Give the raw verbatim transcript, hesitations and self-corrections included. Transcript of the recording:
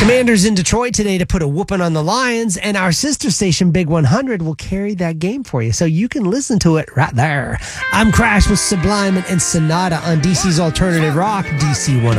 Commanders in Detroit today to put a whooping on the Lions, and our sister station, Big one hundred, will carry that game for you, so you can listen to it right there. I'm Crash with Sublime and Sonata on D C's Alternative Rock, D C one oh